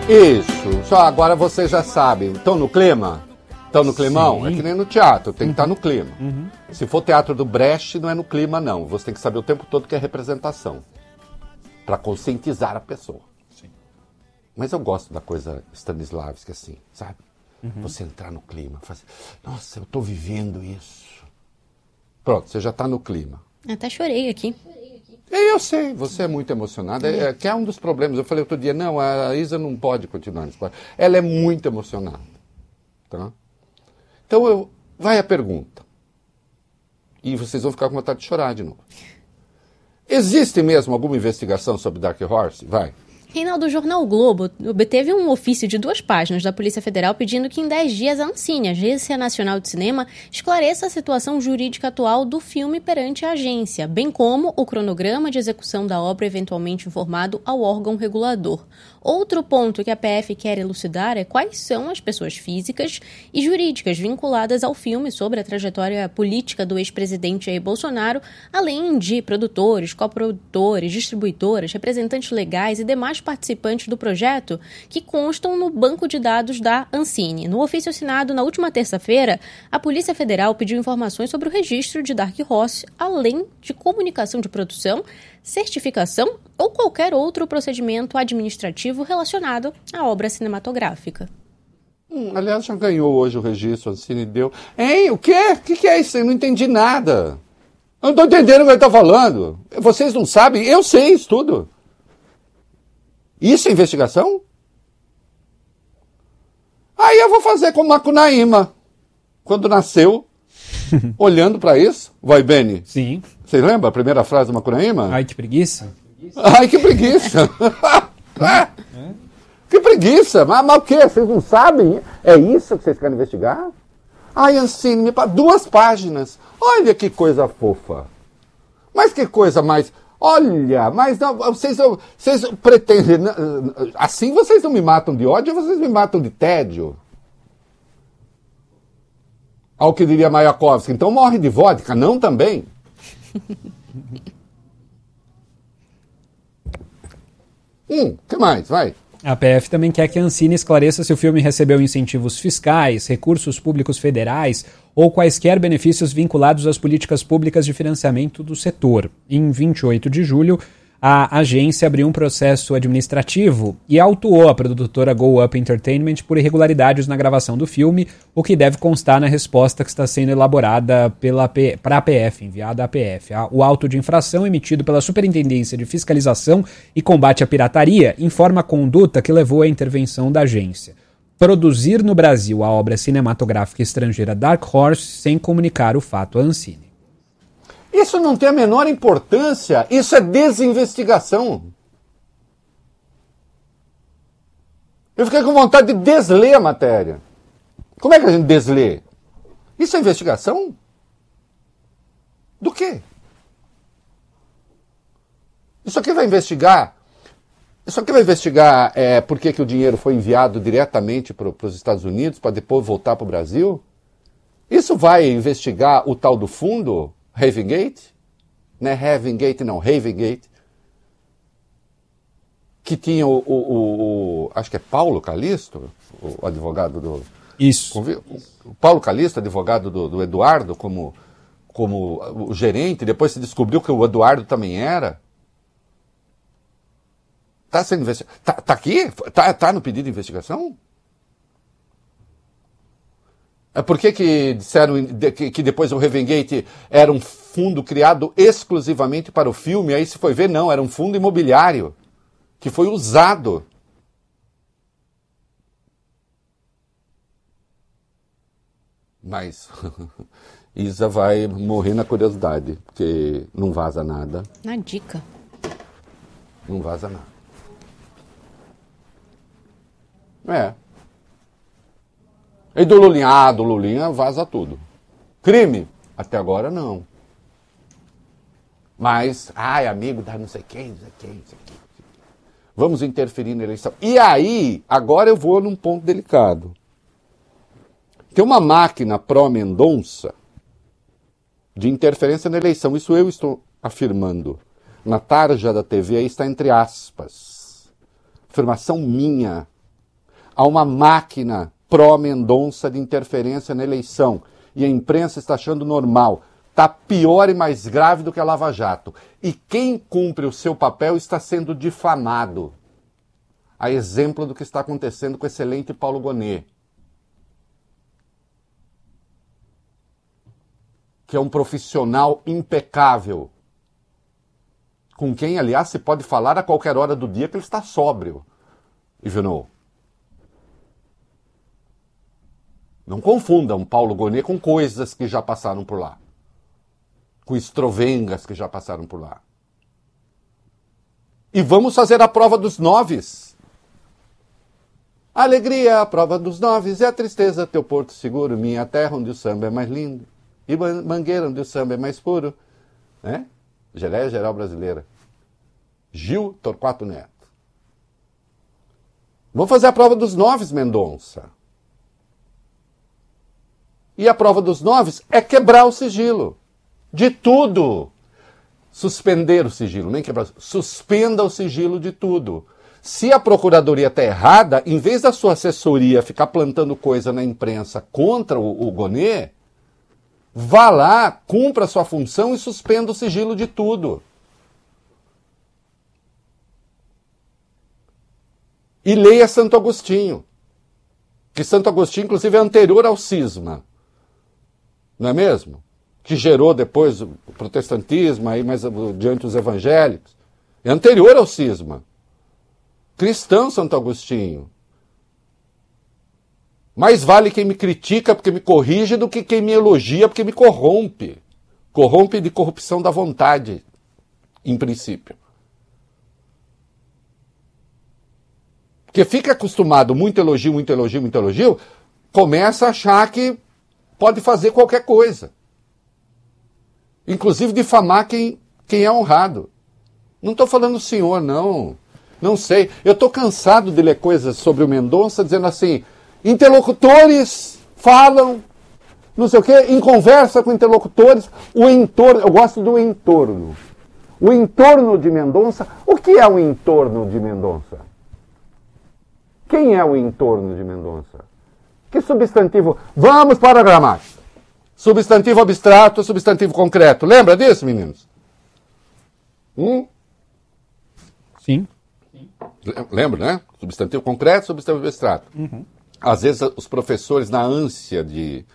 Isso, só agora vocês já sabem. Estão no clima? Estão no climão? Sim. É que nem no teatro, tem que estar no clima. Uhum. Se for teatro do Brecht, não é no clima, não. Você tem que saber o tempo todo que é representação. Para conscientizar a pessoa. Sim. Mas eu gosto da coisa Stanislavski, assim, sabe? Uhum. Você entrar no clima, fazer... Nossa, eu estou vivendo isso. Pronto, você já está no clima. Até chorei aqui. Eu sei, você é muito emocionada, que é um dos problemas. Eu falei outro dia, não, a Isa não pode continuar nesse quadro. Ela é muito emocionada. Tá? Então, vai a pergunta. E vocês vão ficar com vontade de chorar de novo. Existe mesmo alguma investigação sobre Dark Horse? Vai. Reinaldo, o jornal o Globo obteve um ofício de 2 páginas da Polícia Federal pedindo que em 10 dias a Ancine, Agência Nacional de Cinema, esclareça a situação jurídica atual do filme perante a agência, bem como o cronograma de execução da obra eventualmente informado ao órgão regulador. Outro ponto que a PF quer elucidar é quais são as pessoas físicas e jurídicas vinculadas ao filme sobre a trajetória política do ex-presidente Jair Bolsonaro, além de produtores, coprodutores, distribuidoras, representantes legais e demais participantes do projeto que constam no banco de dados da Ancine. No ofício assinado na última terça-feira, a Polícia Federal pediu informações sobre o registro de Dark Horse, além de comunicação de produção, certificação ou qualquer outro procedimento administrativo relacionado à obra cinematográfica. Aliás, já ganhou hoje o registro, a Ancine deu. Hein, o quê? O que é isso? Eu não entendi nada. Eu não estou entendendo o que ele está falando. Vocês não sabem? Eu sei isso tudo. Isso é investigação? Aí eu vou fazer com Macunaíma. Quando nasceu, olhando para isso. Vai, Beni? Sim. Você lembra a primeira frase do Macunaíma? Ai, que preguiça. Ai, que preguiça. Que preguiça. Mas o quê? Vocês não sabem? É isso que vocês querem investigar? Ai, Ancine, 2 páginas. Olha que coisa fofa. Mas que coisa mais... Olha, mas não, vocês pretendem... Assim vocês não me matam de ódio ou vocês me matam de tédio? Ao que diria Mayakovsky. Então morre de vodka, não também? Que mais? Vai. A PF também quer que a Ancine esclareça se o filme recebeu incentivos fiscais, recursos públicos federais ou quaisquer benefícios vinculados às políticas públicas de financiamento do setor. Em 28 de julho, a agência abriu um processo administrativo e autuou a produtora Go Up Entertainment por irregularidades na gravação do filme, o que deve constar na resposta que está sendo elaborada para a PF, enviada à PF. O auto de infração emitido pela Superintendência de Fiscalização e Combate à Pirataria informa a conduta que levou à intervenção da agência. Produzir no Brasil a obra cinematográfica estrangeira Dark Horse sem comunicar o fato à Ancine. Isso não tem a menor importância. Isso é desinvestigação. Eu fiquei com vontade de desler a matéria. Como é que a gente deslê? Isso é investigação? Do quê? Isso aqui vai investigar por que o dinheiro foi enviado diretamente para os Estados Unidos para depois voltar para o Brasil? Isso vai investigar o tal do fundo Havengate? Não é Havengate, não, Havengate. Que tinha acho que é Paulo Calisto, o advogado do... Isso. O Paulo Calisto, advogado do Eduardo, como o gerente. Depois se descobriu que o Eduardo também era. Está sendo investigado. Tá aqui? Tá no pedido de investigação? É por que disseram que depois o Havengate era um fundo criado exclusivamente para o filme? Aí se foi ver, não, era um fundo imobiliário que foi usado. Mas Isa vai morrer na curiosidade, porque não vaza nada. Na dica. Não vaza nada. E do Lulinha? Do Lulinha vaza tudo. Crime? Até agora não. Mas, amigo da não sei quem. Vamos interferir na eleição. E aí, agora eu vou num ponto delicado. Tem uma máquina pró-Mendonça de interferência na eleição. Isso eu estou afirmando. Na tarja da TV aí está entre aspas. Afirmação minha. Há uma máquina pró-Mendonça de interferência na eleição. E a imprensa está achando normal. Está pior e mais grave do que a Lava Jato. E quem cumpre o seu papel está sendo difamado. A exemplo do que está acontecendo com o excelente Paulo Gonet, que é um profissional impecável, com quem, aliás, se pode falar a qualquer hora do dia que ele está sóbrio. Ivanov. Não confundam Paulo Gonet com coisas que já passaram por lá. Com estrovengas que já passaram por lá. E vamos fazer a prova dos 9. A alegria, a prova dos 9, e a tristeza, teu porto seguro, minha terra onde o samba é mais lindo, e Mangueira onde o samba é mais puro. Né? Geleia Geral Brasileira. Gil Torquato Neto. Vamos fazer a prova dos 9, Mendonça. E a prova dos 9 é quebrar o sigilo. De tudo. Suspender o sigilo, nem quebrar. Suspenda o sigilo de tudo. Se a Procuradoria está errada, em vez da sua assessoria ficar plantando coisa na imprensa contra o Gonet, vá lá, cumpra a sua função e suspenda o sigilo de tudo. E leia Santo Agostinho. Que Santo Agostinho, inclusive, é anterior ao cisma. Não é mesmo? Que gerou depois o protestantismo, aí mais diante os evangélicos. É anterior ao cisma. Cristão Santo Agostinho. Mais vale quem me critica porque me corrige do que quem me elogia porque me corrompe. Corrompe de corrupção da vontade, em princípio. Porque fica acostumado, muito elogio, muito elogio, muito elogio, começa a achar que pode fazer qualquer coisa. Inclusive difamar quem é honrado. Não estou falando senhor, não. Não sei. Eu estou cansado de ler coisas sobre o Mendonça dizendo assim, interlocutores falam, não sei o quê, em conversa com interlocutores, o entorno, eu gosto do entorno. O entorno de Mendonça, o que é o entorno de Mendonça? Quem é o entorno de Mendonça? Que substantivo? Vamos para a gramática. Substantivo abstrato, substantivo concreto. Lembra disso, meninos? Sim. Lembra, né? Substantivo concreto, substantivo abstrato. Uhum. Às vezes os professores, na ânsia de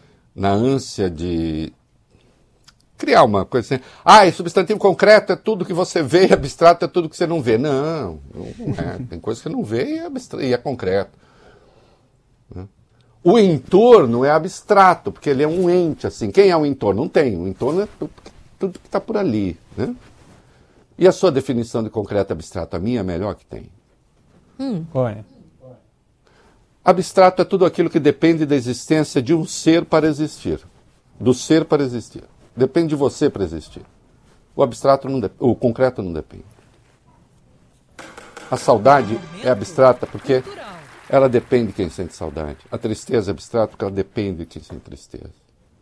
criar uma coisa assim, e substantivo concreto é tudo que você vê e abstrato é tudo que você não vê. Não é. Tem coisa que você não vê e é concreto. O entorno é abstrato, porque ele é um ente, assim. Quem é o entorno? Não tem. O entorno é tudo que está por ali, né? E a sua definição de concreto e abstrato? A minha é a melhor que tem. Olha. Abstrato é tudo aquilo que depende da existência de um ser para existir. Do ser para existir. Depende de você para existir. O abstrato o concreto não depende. A saudade é abstrata porque ela depende de quem sente saudade. A tristeza é abstrata porque ela depende de quem sente tristeza.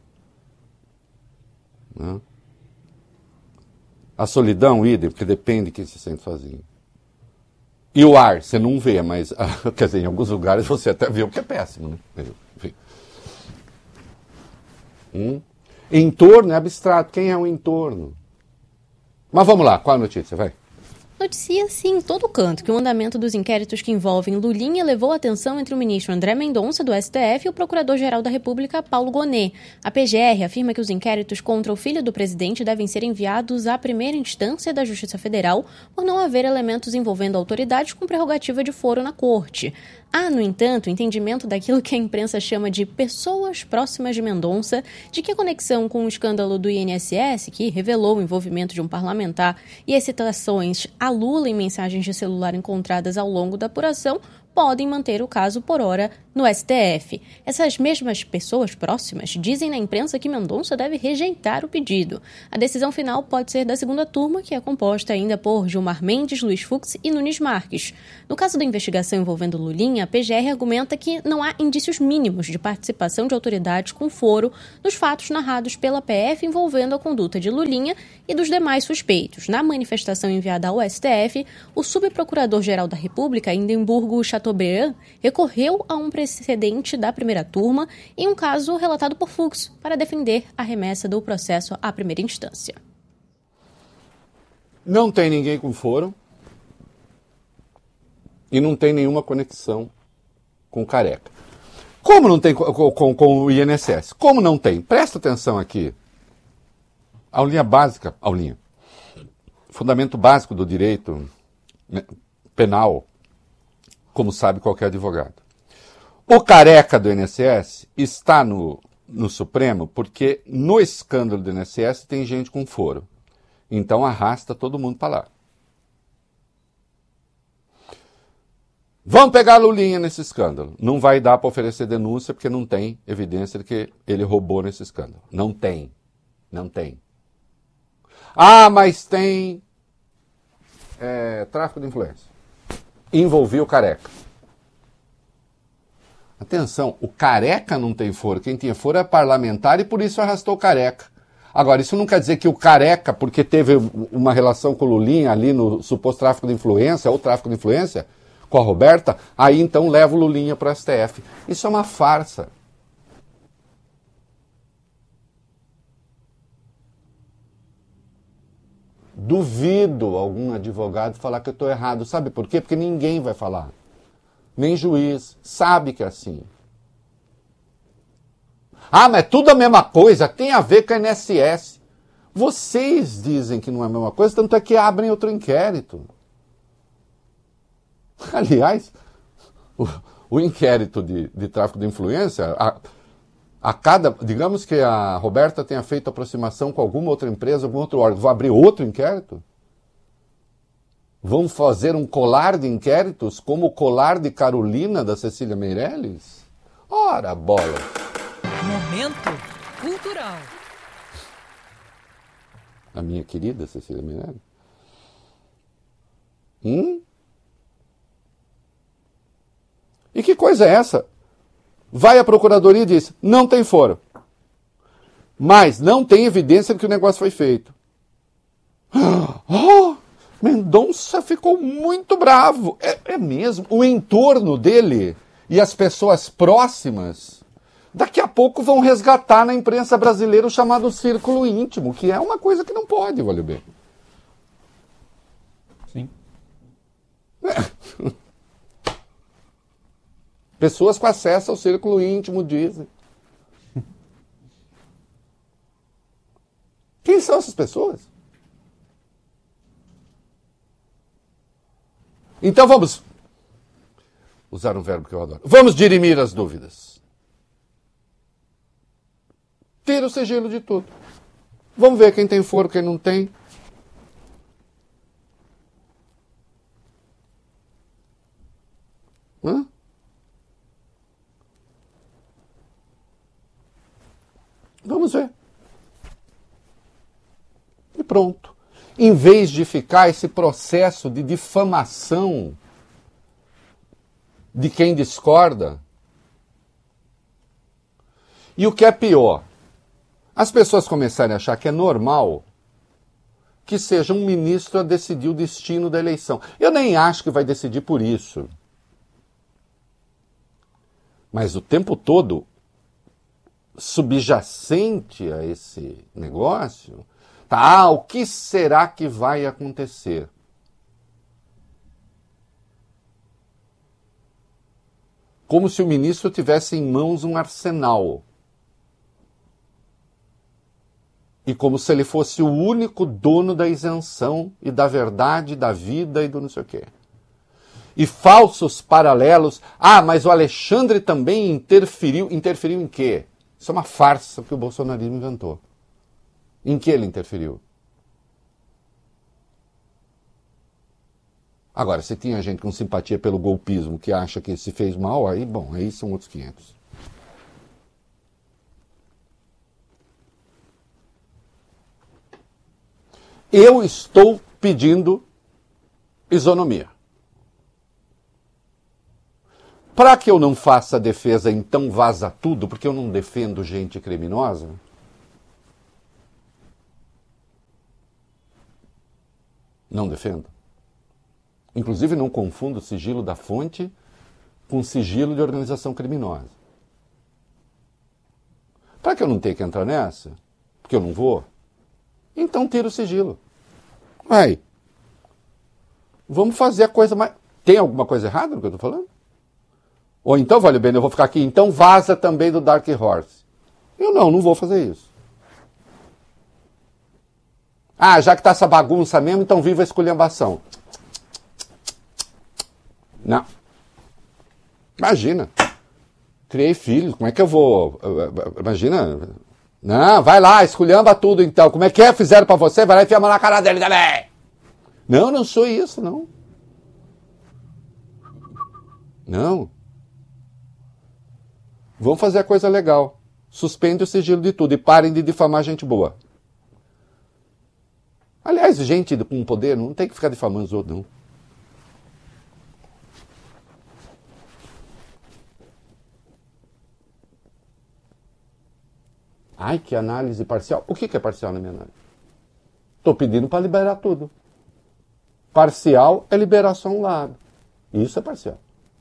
Não? A solidão, idem, porque depende de quem se sente sozinho. E o ar, você não vê, mas, quer dizer, em alguns lugares você até vê o que é péssimo, né? Enfim. Entorno é abstrato. Quem é o entorno? Mas vamos lá, qual a notícia? Vai. Noticia-se em todo canto que o andamento dos inquéritos que envolvem Lulinha levou a atenção entre o ministro André Mendonça, do STF, e o procurador-geral da República, Paulo Gonet. A PGR afirma que os inquéritos contra o filho do presidente devem ser enviados à primeira instância da Justiça Federal por não haver elementos envolvendo autoridades com prerrogativa de foro na corte. Há, no entanto, entendimento daquilo que a imprensa chama de pessoas próximas de Mendonça, de que a conexão com o escândalo do INSS, que revelou o envolvimento de um parlamentar, e as citações a Lula em mensagens de celular encontradas ao longo da apuração, podem manter o caso por hora no STF. Essas mesmas pessoas próximas dizem na imprensa que Mendonça deve rejeitar o pedido. A decisão final pode ser da segunda turma, que é composta ainda por Gilmar Mendes, Luiz Fux e Nunes Marques. No caso da investigação envolvendo Lulinha, a PGR argumenta que não há indícios mínimos de participação de autoridades com foro nos fatos narrados pela PF envolvendo a conduta de Lulinha e dos demais suspeitos. Na manifestação enviada ao STF, o subprocurador-geral da República, Indemburgo Chateaubriand, Chateaubriand recorreu a um precedente da primeira turma em um caso relatado por Fux para defender a remessa do processo à primeira instância. Não tem ninguém com foro e não tem nenhuma conexão com Careca. Como não tem com o INSS? Como não tem? Presta atenção aqui. Aulinha básica, fundamento básico do direito penal, como sabe qualquer advogado. O Careca do INSS está no Supremo porque no escândalo do INSS tem gente com foro. Então arrasta todo mundo para lá. Vamos pegar a Lulinha nesse escândalo. Não vai dar para oferecer denúncia porque não tem evidência de que ele roubou nesse escândalo. Não tem. Não tem. Ah, mas tem tráfico de influência. Envolvia o Careca. Atenção, o Careca não tem foro. Quem tinha foro é parlamentar e por isso arrastou o Careca. Agora, isso não quer dizer que o Careca, porque teve uma relação com o Lulinha ali no suposto tráfico de influência, ou tráfico de influência, com a Roberta, aí então leva o Lulinha para o STF. Isso é uma farsa. Duvido algum advogado falar que eu estou errado. Sabe por quê? Porque ninguém vai falar. Nem juiz. Sabe que é assim. Ah, mas é tudo a mesma coisa. Tem a ver com a INSS. Vocês dizem que não é a mesma coisa, tanto é que abrem outro inquérito. Aliás, o inquérito de tráfico de influência, digamos que a Roberta tenha feito aproximação com alguma outra empresa, algum outro órgão, vou abrir outro inquérito? Vão fazer um colar de inquéritos como o colar de Carolina da Cecília Meirelles? Ora, bola! Momento cultural. A minha querida Cecília Meirelles? E que coisa é essa? Vai à procuradoria e diz, não tem foro. Mas não tem evidência de que o negócio foi feito. Mendonça ficou muito bravo. É mesmo. O entorno dele e as pessoas próximas, daqui a pouco vão resgatar na imprensa brasileira o chamado círculo íntimo, que é uma coisa que não pode, vale bem. Sim. Pessoas com acesso ao círculo íntimo dizem. Quem são essas pessoas? Então vamos usar um verbo que eu adoro. Vamos dirimir as dúvidas. Tira o sigilo de tudo. Vamos ver quem tem foro, quem não tem. Vamos ver. E pronto. Em vez de ficar esse processo de difamação de quem discorda. E o que é pior, as pessoas começarem a achar que é normal que seja um ministro a decidir o destino da eleição. Eu nem acho que vai decidir por isso. Mas o tempo todo, subjacente a esse negócio, o que será que vai acontecer? Como se o ministro tivesse em mãos um arsenal. E como se ele fosse o único dono da isenção e da verdade, da vida e do não sei o quê. E falsos paralelos. Mas o Alexandre também interferiu. Interferiu em quê? Isso é uma farsa que o bolsonarismo inventou. Em que ele interferiu? Agora, se tinha gente com simpatia pelo golpismo que acha que se fez mal, aí são outros 500. Eu estou pedindo isonomia. Para que eu não faça a defesa, então vaza tudo, porque eu não defendo gente criminosa. Não defendo. Inclusive não confundo o sigilo da fonte com sigilo de organização criminosa. Para que eu não tenha que entrar nessa, porque eu não vou, então tira o sigilo. Vai. Vamos fazer a coisa mais... Tem alguma coisa errada no que eu estou falando? Ou então, vale bem, eu vou ficar aqui, então vaza também do Dark Horse. Eu não vou fazer isso. Ah, já que tá essa bagunça mesmo, então viva a esculhambação. Não. Imagina. Criei filhos, como é que eu vou... Imagina. Não, vai lá, esculhamba tudo então. Como é que é? Fizeram pra você? Vai lá e enfia a mão na cara dele também. Não sou isso, não. Não. Vamos fazer a coisa legal. Suspende o sigilo de tudo e parem de difamar gente boa. Aliás, gente com poder não tem que ficar difamando os outros, não. Ai, que análise parcial. O que é parcial na minha análise? Estou pedindo para liberar tudo. Parcial é liberar só um lado. Isso é parcial.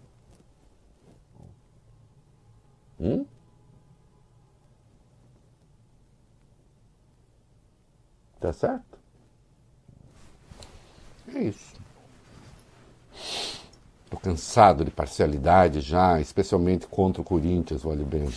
Tá certo? É isso. Tô cansado de parcialidade já, especialmente contra o Corinthians, vale bem.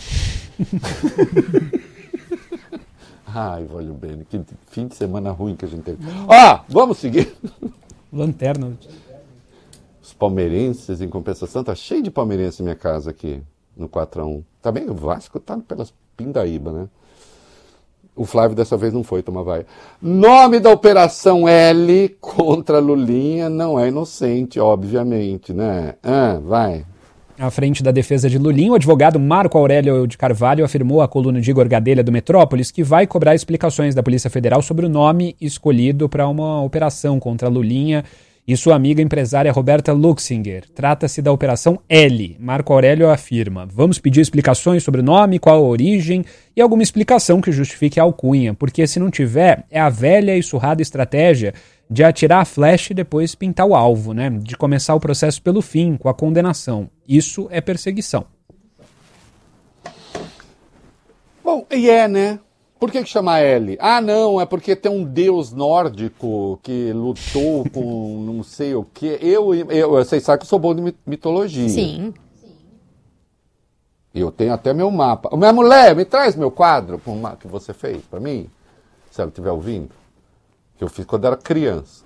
Ai, vale bem, que fim de semana ruim que a gente teve. Vamos seguir. Lanterna. Os palmeirenses, em compensação, tá cheio de palmeirense em minha casa aqui, no 4-1. Tá bem, o Vasco tá pelas pindaíba, né? O Flávio dessa vez não foi tomar vaia. Nome da Operação L contra Lulinha não é inocente, obviamente, né? Vai. À frente da defesa de Lulinha, o advogado Marco Aurélio de Carvalho afirmou à coluna de Igor Gadelha do Metrópolis que vai cobrar explicações da Polícia Federal sobre o nome escolhido para uma operação contra Lulinha e sua amiga empresária Roberta Luxinger. Trata-se da Operação L. Marco Aurélio afirma: vamos pedir explicações sobre o nome, qual a origem e alguma explicação que justifique a alcunha, porque se não tiver, é a velha e surrada estratégia de atirar a flecha e depois pintar o alvo, né? De começar o processo pelo fim, com a condenação. Isso é perseguição. Bom, né? Por que chama L? Não, é porque tem um deus nórdico que lutou com não sei o quê. Vocês sabem que eu sou bom de mitologia. Sim. Eu tenho até meu mapa. Minha mulher, me traz meu quadro que você fez para mim, se ela estiver ouvindo. Que eu fiz quando era criança.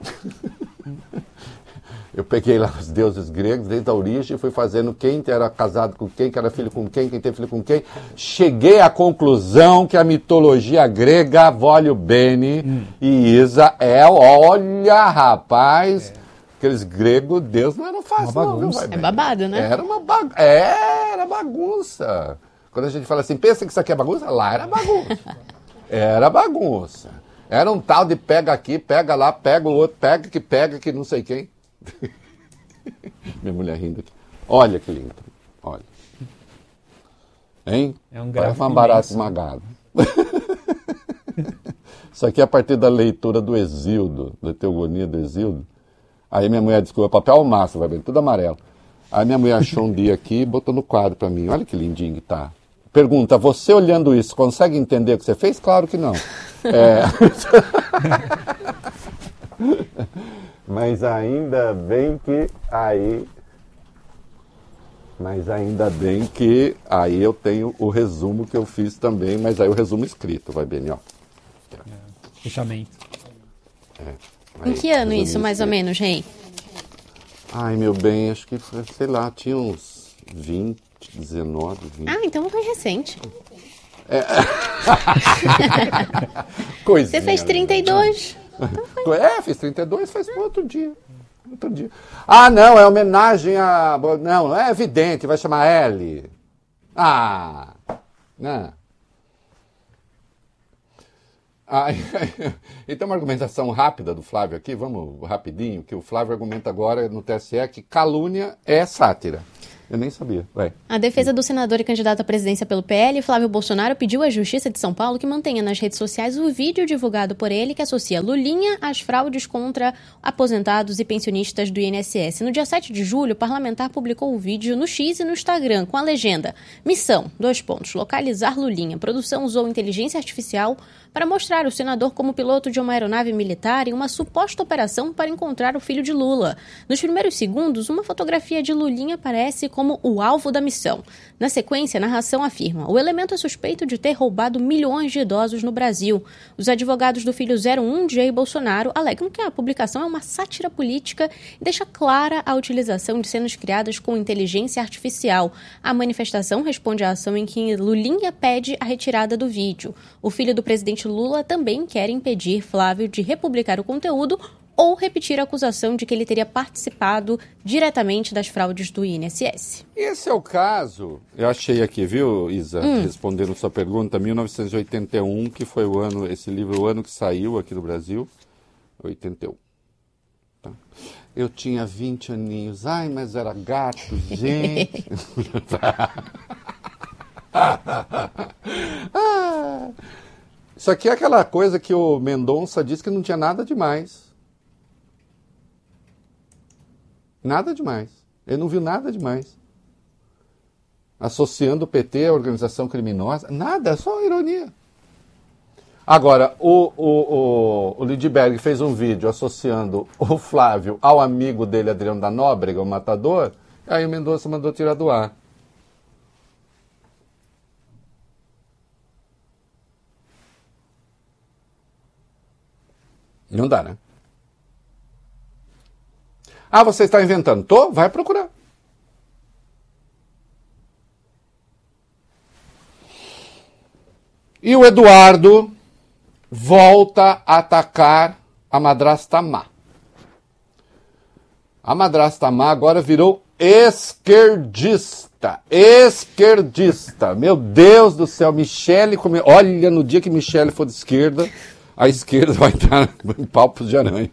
Eu peguei lá os deuses gregos desde a origem e fui fazendo quem era casado com quem era filho com quem teve filho com quem. Cheguei à conclusão que a mitologia grega, Volio Bene e Isa olha, rapaz, aqueles gregos, Deus não era fácil, não, viu? É babado, né? Era bagunça. Quando a gente fala assim, pensa que isso aqui é bagunça, lá era bagunça. Era bagunça. Era um tal de pega aqui, pega lá, pega o outro, pega que não sei quem. Minha mulher rindo aqui. Olha que lindo. Olha. Hein? É um parece gráfico uma barata imenso. esmagada. Isso aqui é a partir da leitura do Exildo, da Teogonia do Exildo. Aí minha mulher descobriu papel massa, vai bem, tudo amarelo. Aí minha mulher achou um dia aqui e botou no quadro pra mim. Olha que lindinho que tá. Pergunta, você olhando isso, consegue entender o que você fez? Claro que não. Mas ainda bem que aí eu tenho o resumo que eu fiz também, mas aí o resumo escrito, vai bem, ó. Fechamento. Em que ano isso, mais ou menos, Rei? Ai, meu bem, acho que foi, sei lá, tinha uns 20, 19, 20. Então foi recente. Coisinha, Você fez 32. Fiz 32, faz outro dia. Não, é homenagem a... Não é evidente, vai chamar L. Não. Então uma argumentação rápida do Flávio aqui, vamos rapidinho, que o Flávio argumenta agora no TSE que calúnia é sátira. Eu nem sabia. Vai. A defesa do senador e candidato à presidência pelo PL, Flávio Bolsonaro, pediu à Justiça de São Paulo que mantenha nas redes sociais o vídeo divulgado por ele que associa Lulinha às fraudes contra aposentados e pensionistas do INSS. No dia 7 de julho, o parlamentar publicou o vídeo no X e no Instagram com a legenda: Missão, : localizar Lulinha. A produção usou inteligência artificial para mostrar o senador como piloto de uma aeronave militar em uma suposta operação para encontrar o filho de Lula. Nos primeiros segundos, uma fotografia de Lulinha aparece como o alvo da missão. Na sequência, a narração afirma: o elemento é suspeito de ter roubado milhões de idosos no Brasil. Os advogados do filho 01 de Jair Bolsonaro alegam que a publicação é uma sátira política e deixa clara a utilização de cenas criadas com inteligência artificial. A manifestação responde à ação em que Lulinha pede a retirada do vídeo. O filho do presidente Lula também quer impedir Flávio de republicar o conteúdo ou repetir a acusação de que ele teria participado diretamente das fraudes do INSS. Esse é o caso, eu achei aqui, viu, Isa, respondendo sua pergunta, 1981, que foi o ano, esse livro, o ano que saiu aqui no Brasil, 81. Tá. Eu tinha 20 aninhos, ai, mas era gato, gente. Isso aqui é aquela coisa que o Mendonça disse que não tinha nada demais. Nada demais. Ele não viu nada demais. Associando o PT à organização criminosa. Nada, é só ironia. Agora, o Lindbergh fez um vídeo associando o Flávio ao amigo dele, Adriano da Nóbrega, o matador. Aí o Mendonça mandou tirar do ar. Não dá, né? Ah, você está inventando? Tô? Vai procurar. E o Eduardo volta a atacar a madrasta má. A madrasta má agora virou esquerdista. Esquerdista. Meu Deus do céu, Michele... Olha, no dia que Michele for de esquerda, a esquerda vai estar em palpos de aranha.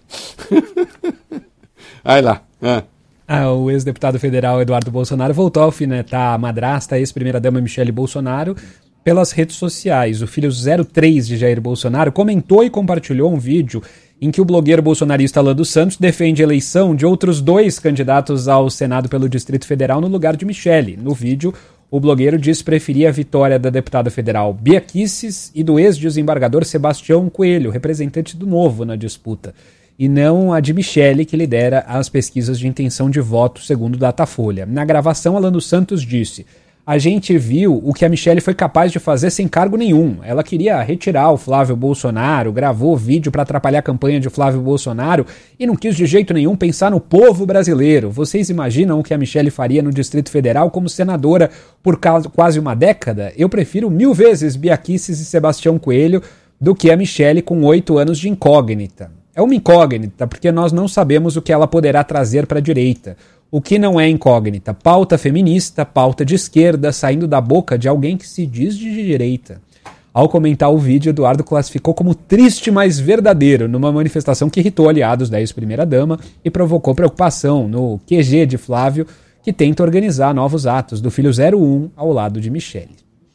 Aí lá. O ex-deputado federal Eduardo Bolsonaro voltou a alfinetar a madrasta, a ex-primeira-dama Michele Bolsonaro, pelas redes sociais. O filho 03 de Jair Bolsonaro comentou e compartilhou um vídeo em que o blogueiro bolsonarista Alan dos Santos defende a eleição de outros 2 candidatos ao Senado pelo Distrito Federal no lugar de Michele. No vídeo, o blogueiro diz preferir a vitória da deputada federal Bia Kicis e do ex-desembargador Sebastião Coelho, representante do Novo na disputa, e não a de Michele, que lidera as pesquisas de intenção de voto, segundo o Datafolha. Na gravação, Alan dos Santos disse: a gente viu o que a Michele foi capaz de fazer sem cargo nenhum. Ela queria retirar o Flávio Bolsonaro, gravou vídeo para atrapalhar a campanha de Flávio Bolsonaro e não quis de jeito nenhum pensar no povo brasileiro. Vocês imaginam o que a Michele faria no Distrito Federal como senadora por quase uma década? Eu prefiro 1000 vezes Bia Kicis e Sebastião Coelho do que a Michele com 8 anos de incógnita. É uma incógnita, porque nós não sabemos o que ela poderá trazer para a direita. O que não é incógnita? Pauta feminista, pauta de esquerda, saindo da boca de alguém que se diz de direita. Ao comentar o vídeo, Eduardo classificou como triste, mas verdadeiro, numa manifestação que irritou aliados da ex-primeira-dama e provocou preocupação no QG de Flávio, que tenta organizar novos atos do filho 01 ao lado de Michele.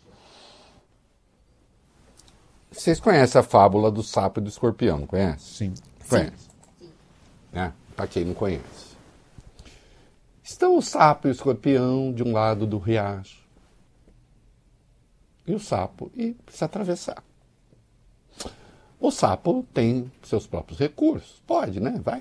Vocês conhecem a fábula do sapo e do escorpião, não conhecem? Sim. Conhece? Né? Para quem não conhece. Estão o sapo e o escorpião de um lado do riacho. E o sapo precisa atravessar. O sapo tem seus próprios recursos. Pode, né? Vai.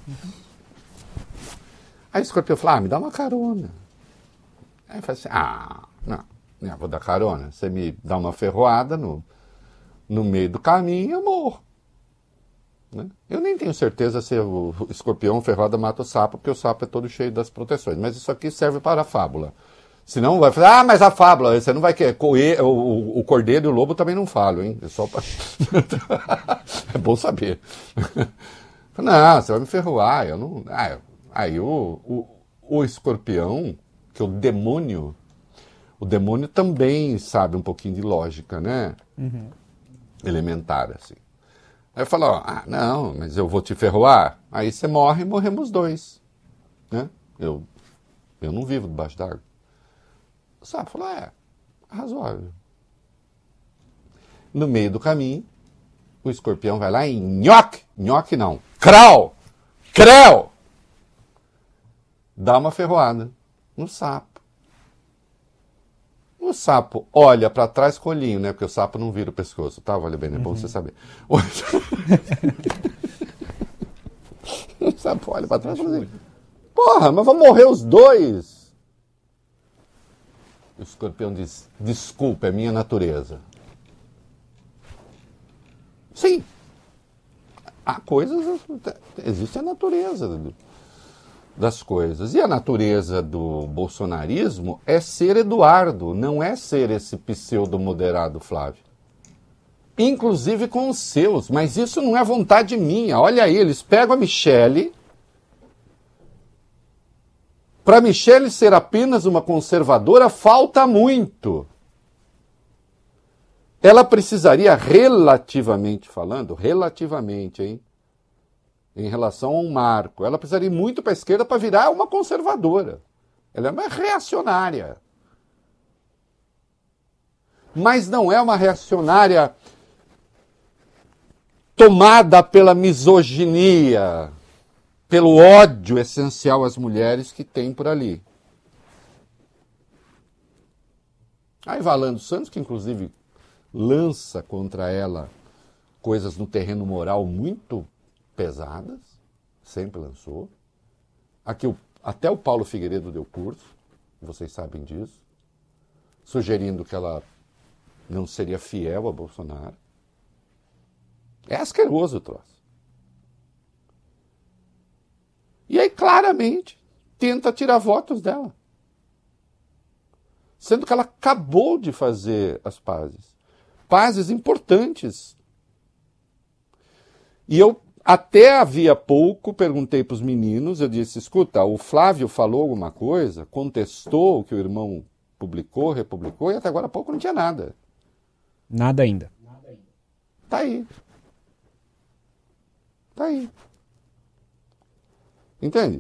Aí o escorpião fala: me dá uma carona. Aí fala assim: não vou dar carona. Você me dá uma ferroada no meio do caminho, eu morro. Né? Eu nem tenho certeza se o escorpião ferroada mata o sapo, porque o sapo é todo cheio das proteções. Mas isso aqui serve para a fábula. Senão vai falar: mas a fábula, você não vai querer. O cordeiro e o lobo também não falam, hein? É só pra... É bom saber. Não, você vai me ferroar. Eu não... Aí o escorpião, que é o demônio também sabe um pouquinho de lógica, né? Uhum. Elementar, assim. Aí eu falo: não, mas eu vou te ferroar. Aí você morre e morremos 2. Né? Eu não vivo debaixo d'água. sapo falou, razoável. No meio do caminho, o escorpião vai lá e nhoque não, creu, dá uma ferroada no sapo. O sapo olha para trás com o olhinho, né? Porque o sapo não vira o pescoço, tá? Olha bem, é bom você saber. O sapo olha para trás e fala assim, porra, mas vão morrer os dois. O escorpião diz, desculpa, é minha natureza. Sim. Há coisas, existe a natureza das coisas. E a natureza do bolsonarismo é ser Eduardo, não é ser esse pseudo-moderado Flávio. Inclusive com os seus, mas isso não é vontade minha. Olha aí, eles pegam a Michele. Para Michele ser apenas uma conservadora, falta muito. Ela precisaria, relativamente falando, hein? Em relação a um marco, ela precisaria ir muito para a esquerda para virar uma conservadora. Ela é uma reacionária. Mas não é uma reacionária tomada pela misoginia, pelo ódio essencial às mulheres que tem por ali. Aí vai Lando Santos, que inclusive lança contra ela coisas no terreno moral muito pesadas, sempre lançou. Aqui até o Paulo Figueiredo deu curso, vocês sabem disso, sugerindo que ela não seria fiel a Bolsonaro. É asqueroso o troço. E aí, claramente, tenta tirar votos dela. Sendo que ela acabou de fazer as pazes. Pazes importantes. E eu, até havia pouco, perguntei para os meninos, eu disse, escuta, o Flávio falou alguma coisa, contestou o que o irmão publicou, republicou, e até agora há pouco não tinha nada. Nada ainda. Tá aí. Tá aí. Entende?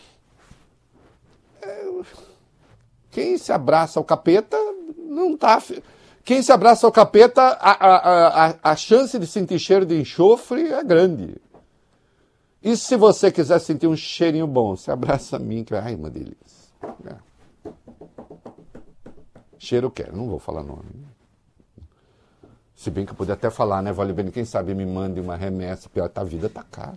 Quem se abraça ao capeta não tá... Quem se abraça ao capeta, a chance de sentir cheiro de enxofre é grande. E se você quiser sentir um cheirinho bom, se abraça a mim, que ai, uma delícia. Cheiro eu quero, não vou falar nome. Se bem que eu podia até falar, né? Vale bem, quem sabe me mande uma remessa, pior, a vida tá cara.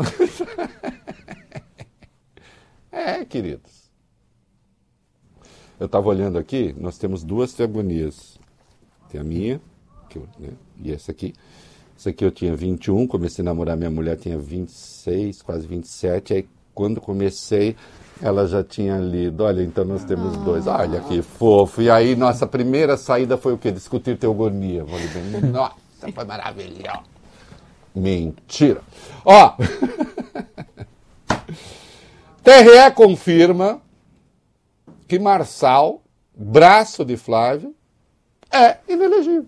Queridos. Eu estava olhando aqui, nós temos duas teogonias. Tem a minha, e essa aqui. Essa aqui eu tinha 21, comecei a namorar minha mulher, tinha 26, quase 27. Aí quando comecei, ela já tinha lido. Olha, então nós temos dois. Olha que fofo. E aí nossa primeira saída foi o quê? Discutir teogonia. Nossa, foi maravilhoso. Mentira. Ó, TRE confirma que Marçal, braço de Flávio, é inelegível.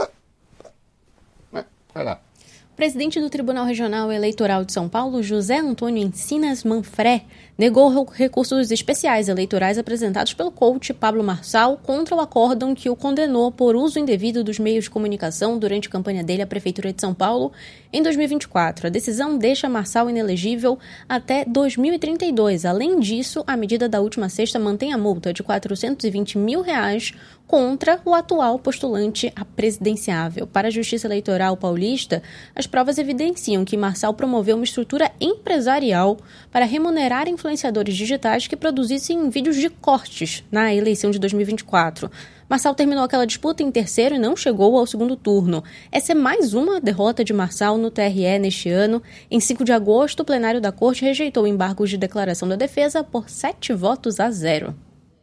Vai lá. O presidente do Tribunal Regional Eleitoral de São Paulo, José Antônio Encinas Manfré, negou recursos especiais eleitorais apresentados pelo coach Pablo Marçal contra o acórdão que o condenou por uso indevido dos meios de comunicação durante a campanha dele à Prefeitura de São Paulo em 2024. A decisão deixa Marçal inelegível até 2032. Além disso, a medida da última sexta mantém a multa de R$420 mil contra o atual postulante a presidenciável. Para a Justiça Eleitoral Paulista, as provas evidenciam que Marçal promoveu uma estrutura empresarial para remunerar influenciadores digitais que produzissem vídeos de cortes na eleição de 2024. Marçal terminou aquela disputa em terceiro e não chegou ao segundo turno. Essa é mais uma derrota de Marçal no TRE neste ano. Em 5 de agosto, o plenário da Corte rejeitou embargos de declaração da defesa por 7-0.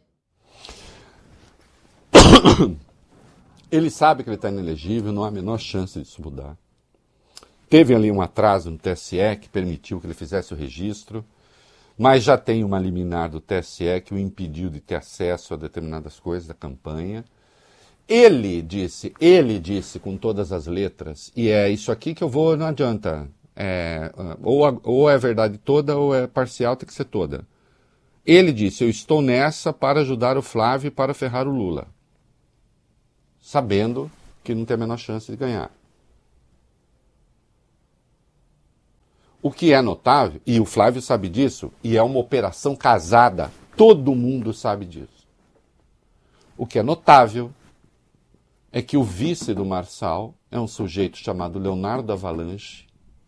Ele sabe que ele está inelegível, não há a menor chance disso mudar. Teve ali um atraso no TSE que permitiu que ele fizesse o registro, mas já tem uma liminar do TSE que o impediu de ter acesso a determinadas coisas da campanha. Ele disse com todas as letras, e é isso aqui que eu vou, não adianta, ou é verdade toda ou é parcial, tem que ser toda. Ele disse, eu estou nessa para ajudar o Flávio e para ferrar o Lula. Sabendo que não tem a menor chance de ganhar. O que é notável, e o Flávio sabe disso, e é uma operação casada, todo mundo sabe disso. O que é notável é que o vice do Marçal é um sujeito chamado Leonardo Avalanche,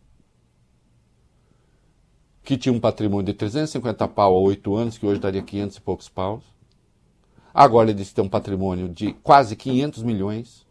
que tinha um patrimônio de 350 pau há 8 anos, que hoje daria 500 e poucos paus. Agora ele diz que tem um patrimônio de quase 500 milhões.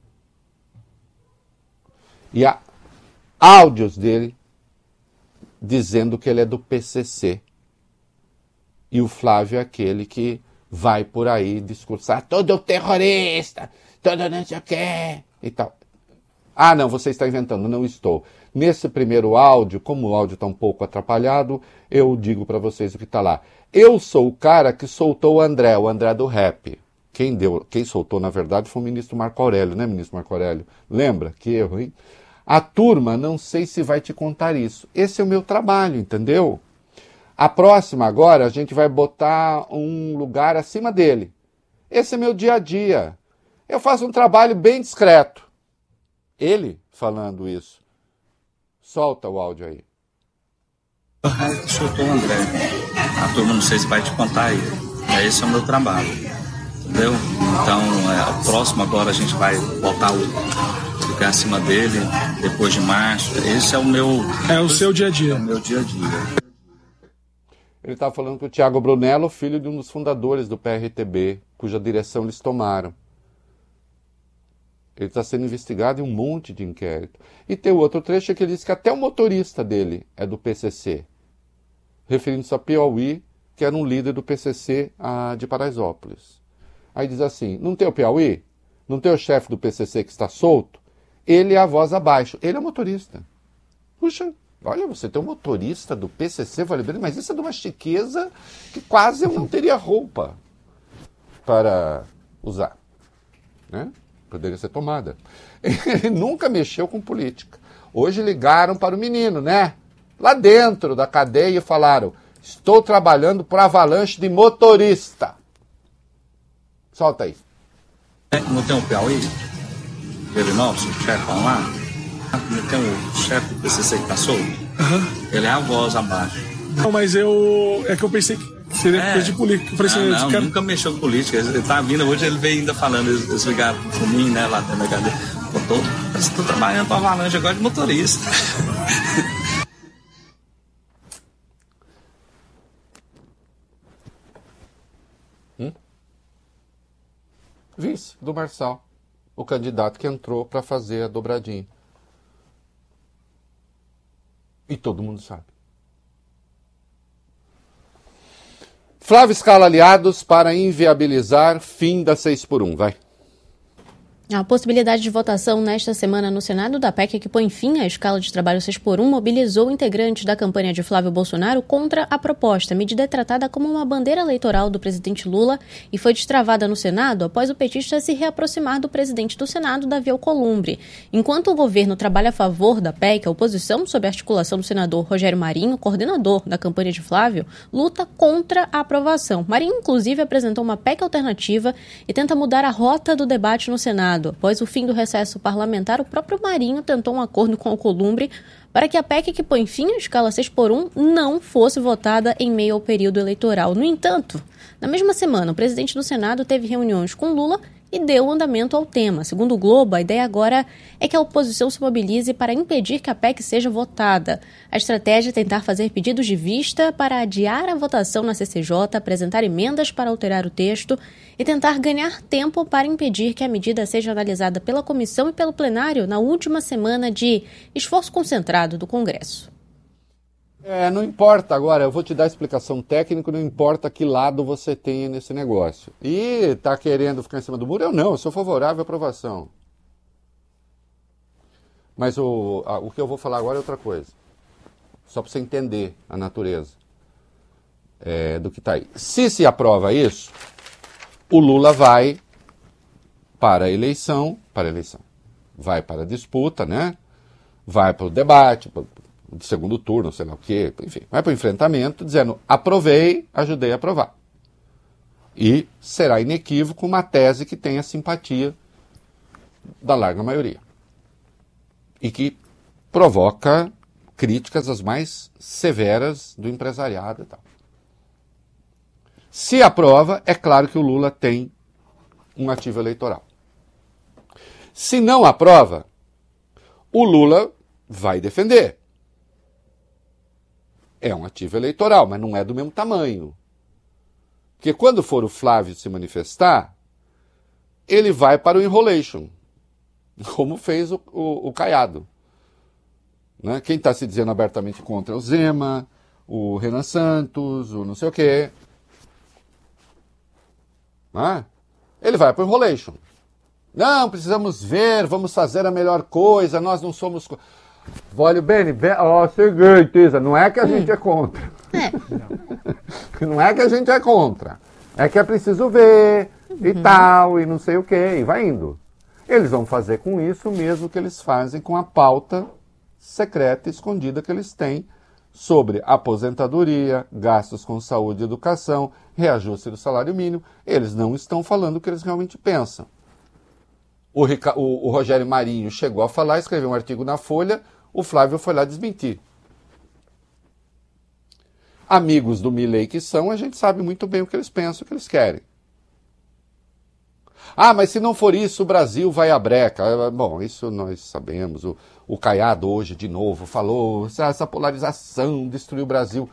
E há áudios dele dizendo que ele é do PCC. E o Flávio é aquele que vai por aí discursar todo terrorista, todo não sei o quê e tal. Ah, não, você está inventando. Não estou. Nesse primeiro áudio, como o áudio está um pouco atrapalhado, eu digo para vocês o que está lá. Eu sou o cara que soltou o André do rap. Quem soltou, na verdade, foi o ministro Marco Aurélio, né, ministro Marco Aurélio? Lembra? Que erro, hein? A turma, não sei se vai te contar isso. Esse é o meu trabalho, entendeu? A próxima agora, a gente vai botar um lugar acima dele. Esse é meu dia a dia. Eu faço um trabalho bem discreto. Ele falando isso. Solta o áudio aí. Soltou o André. A turma não sei se vai te contar aí. Esse é o meu trabalho. Entendeu? Então, o próximo agora a gente vai botar ficar acima dele, depois de março. Esse é o meu... É o seu dia a dia. É o meu dia a dia. Ele estava falando que o Thiago Brunello, filho de um dos fundadores do PRTB, cuja direção eles tomaram. Ele está sendo investigado em um monte de inquérito. E tem o outro trecho que ele diz que até o motorista dele é do PCC, referindo-se a Piauí, que era um líder do PCC de Paraisópolis. Aí diz assim, não tem o Piauí? Não tem o chefe do PCC que está solto? Ele é a voz abaixo. Ele é motorista. Puxa, olha, você tem um motorista do PCC, vale bem, mas isso é de uma chiqueza que quase eu não teria roupa para usar, né? Poderia ser tomada. Ele nunca mexeu com política. Hoje ligaram para o menino, né? Lá dentro da cadeia e falaram, estou trabalhando por Avalanche de motorista. Solta aí. Não tem o Piauí? Ele nosso, o chefão lá? Não tem o chefe do PCC que tá solto? Uhum. Ele é a voz abaixo. Não, mas é que eu pensei que seria coisa de política. Não, nunca mexeu com política. Ele tá vindo, hoje ele veio ainda falando, eles ligaram por mim, né, lá dentro da cadeia. Estou trabalhando para Avalanche agora de motorista. Vice do Marçal, o candidato que entrou para fazer a dobradinha. E todo mundo sabe. Flávio escala aliados para inviabilizar fim da 6x1. Vai. A possibilidade de votação nesta semana no Senado da PEC que põe fim à escala de trabalho 6x1 mobilizou integrantes da campanha de Flávio Bolsonaro contra a proposta. A medida é tratada como uma bandeira eleitoral do presidente Lula e foi destravada no Senado após o petista se reaproximar do presidente do Senado, Davi Alcolumbre. Enquanto o governo trabalha a favor da PEC, a oposição, sob a articulação do senador Rogério Marinho, coordenador da campanha de Flávio, luta contra a aprovação. Marinho, inclusive, apresentou uma PEC alternativa e tenta mudar a rota do debate no Senado. Após o fim do recesso parlamentar, o próprio Marinho tentou um acordo com Alcolumbre para que a PEC que põe fim à escala 6x1 não fosse votada em meio ao período eleitoral. No entanto, na mesma semana, o presidente do Senado teve reuniões com Lula e deu andamento ao tema. Segundo o Globo, a ideia agora é que a oposição se mobilize para impedir que a PEC seja votada. A estratégia é tentar fazer pedidos de vista para adiar a votação na CCJ, apresentar emendas para alterar o texto e tentar ganhar tempo para impedir que a medida seja analisada pela comissão e pelo plenário na última semana de esforço concentrado do Congresso. Não importa agora, eu vou te dar a explicação técnica, não importa que lado você tenha nesse negócio. E tá querendo ficar em cima do muro? Eu sou favorável à aprovação. Mas o que eu vou falar agora é outra coisa. Só para você entender a natureza do que está aí. Se aprova isso, o Lula vai para a eleição, vai para a disputa, né? Vai para o debate, de segundo turno, sei lá o quê, enfim, vai para o enfrentamento dizendo, aprovei, ajudei a aprovar. E será inequívoco uma tese que tenha simpatia da larga maioria. E que provoca críticas as mais severas do empresariado e tal. Se aprova, é claro que o Lula tem um ativo eleitoral. Se não aprova, o Lula vai defender. É um ativo eleitoral, mas não é do mesmo tamanho. Porque quando for o Flávio se manifestar, ele vai para o enrolation, como fez o Caiado. Né? Quem está se dizendo abertamente contra é o Zema, o Renan Santos, o não sei o quê. Né? Ele vai para o enrolation. Não, precisamos ver, vamos fazer a melhor coisa, nós não somos... Olha, Beni, seguinte, não é que a gente é contra. Não é que a gente é contra. É que é preciso ver e tal, e não sei o quê, e vai indo. Eles vão fazer com isso o mesmo que eles fazem com a pauta secreta e escondida que eles têm sobre aposentadoria, gastos com saúde e educação, reajuste do salário mínimo. Eles não estão falando o que eles realmente pensam. O Rogério Marinho chegou a falar, escreveu um artigo na Folha, o Flávio foi lá desmentir. Amigos do Milei que são, a gente sabe muito bem o que eles pensam, o que eles querem. Ah, mas se não for isso, o Brasil vai à breca. Bom, isso nós sabemos. O Caiado hoje, de novo, falou, essa polarização destruiu o Brasil.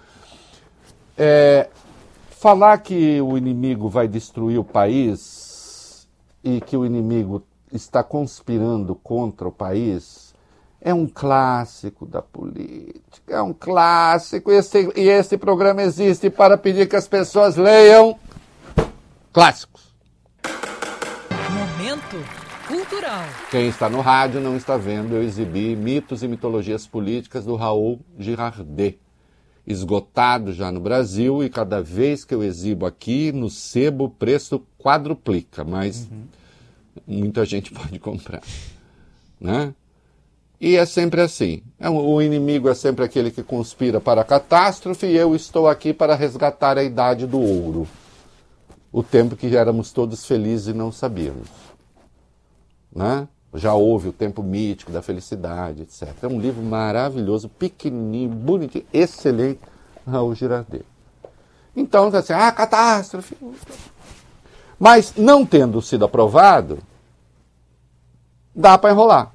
Falar que o inimigo vai destruir o país e que o inimigo está conspirando contra o país é um clássico da política, é um clássico, e esse programa existe para pedir que as pessoas leiam clássicos. Momento cultural. Quem está no rádio não está vendo eu exibir Mitos e Mitologias Políticas do Raul Girardet, esgotado já no Brasil, e cada vez que eu exibo aqui, no sebo o preço quadruplica, mas muita gente pode comprar, né? E é sempre assim. O inimigo é sempre aquele que conspira para a catástrofe e eu estou aqui para resgatar a idade do ouro. O tempo que éramos todos felizes e não sabíamos. Né? Já houve o tempo mítico da felicidade, etc. É um livro maravilhoso, pequenininho, bonitinho, excelente, Raul Girardet. Então, assim, catástrofe. Mas, não tendo sido aprovado, dá para enrolar.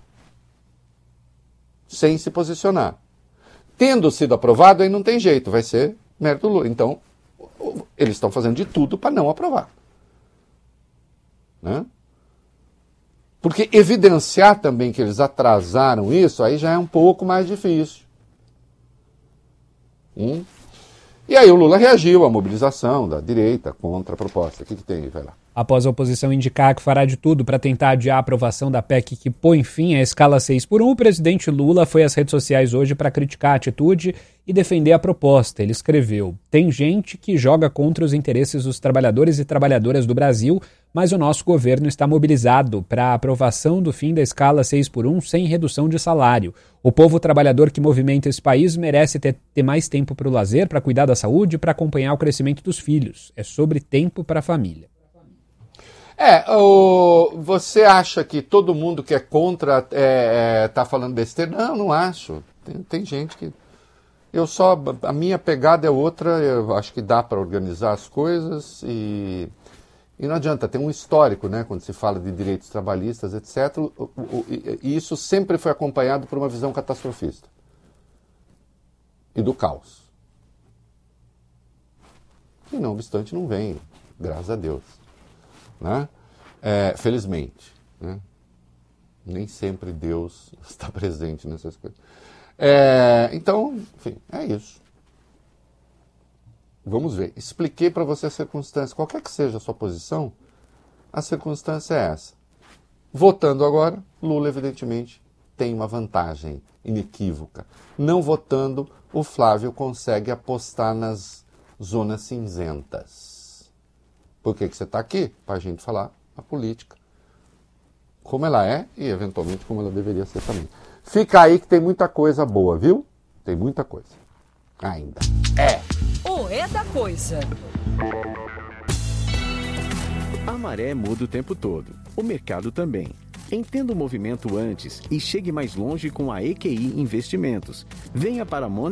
Sem se posicionar. Tendo sido aprovado, aí não tem jeito, vai ser mérito do Lula. Então, eles estão fazendo de tudo para não aprovar. Né? Porque evidenciar também que eles atrasaram isso, aí já é um pouco mais difícil. E aí o Lula reagiu à mobilização da direita contra a proposta. O que tem aí? Vai lá. Após a oposição indicar que fará de tudo para tentar adiar a aprovação da PEC que põe fim à escala 6x1, o presidente Lula foi às redes sociais hoje para criticar a atitude e defender a proposta. Ele escreveu: tem gente que joga contra os interesses dos trabalhadores e trabalhadoras do Brasil, mas o nosso governo está mobilizado para a aprovação do fim da escala 6x1 sem redução de salário. O povo trabalhador que movimenta esse país merece ter mais tempo para o lazer, para cuidar da saúde e para acompanhar o crescimento dos filhos. É sobre tempo para a família. Você acha que todo mundo que é contra está falando besteira? Não, não acho. Tem gente que... A minha pegada é outra, eu acho que dá para organizar as coisas e não adianta, tem um histórico, né, quando se fala de direitos trabalhistas, etc. E isso sempre foi acompanhado por uma visão catastrofista e do caos. E não obstante não vem, graças a Deus. Né? Felizmente, né? Nem sempre Deus está presente nessas coisas. Então, enfim, é isso. Vamos ver. Expliquei para você a circunstância. Qualquer que seja a sua posição, a circunstância é essa. Votando agora, Lula, evidentemente, tem uma vantagem inequívoca. Não votando, o Flávio consegue apostar nas zonas cinzentas. Por que você está aqui? Para a gente falar a política. Como ela é e, eventualmente, como ela deveria ser também. Fica aí que tem muita coisa boa, viu? Tem muita coisa. Ainda. O É da Coisa. A maré muda o tempo todo. O mercado também. Entenda o movimento antes e chegue mais longe com a EQI Investimentos. Venha para a